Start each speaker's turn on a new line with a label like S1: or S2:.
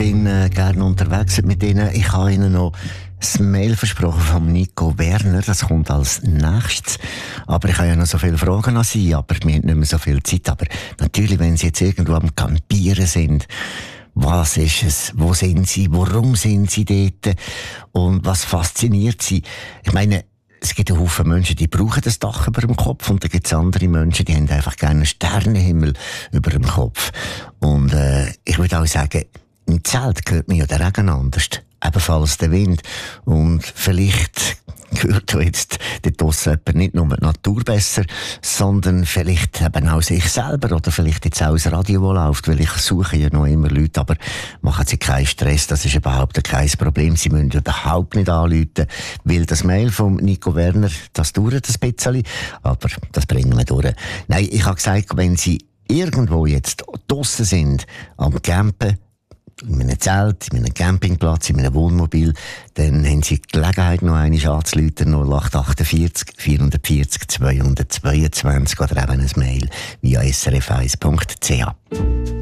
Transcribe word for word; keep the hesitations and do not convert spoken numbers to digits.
S1: bin äh, gerne unterwegs mit Ihnen. Ich habe Ihnen noch das Mail versprochen von Nico Werner. Das kommt als nächstes. Aber ich habe ja noch so viele Fragen an Sie, aber wir haben nicht mehr so viel Zeit. Aber natürlich, wenn Sie jetzt irgendwo am Campieren sind, was ist es? Wo sind Sie? Warum sind Sie dort? Und was fasziniert Sie? Ich meine, es gibt einen Haufen Menschen, die brauchen das Dach über dem Kopf, und dann gibt es andere Menschen, die haben einfach gerne einen Sternenhimmel über dem Kopf. Und äh, ich würde auch sagen, im Zelt hört man ja den Regen anders, ebenfalls der Wind. Und vielleicht hört jetzt dort draussen jemand nicht nur die Natur besser, sondern vielleicht eben auch sich selber, oder vielleicht jetzt auch das Radio, das läuft, weil ich suche ja noch immer Leute, aber machen Sie keinen Stress, das ist überhaupt kein Problem. Sie müssen überhaupt nicht anrufen, weil das Mail von Nico Werner, das dauert ein bisschen, aber das bringen wir durch. Nein, ich habe gesagt, wenn Sie irgendwo jetzt draussen sind, am Campen, in einem Zelt, in einem Campingplatz, in einem Wohnmobil, dann haben Sie die Gelegenheit, noch einmal anzurufen, null acht achtundvierzig, vierundvierzig, zweihundertzweiundzwanzig oder eben ein Mail via s r f eins punkt c h.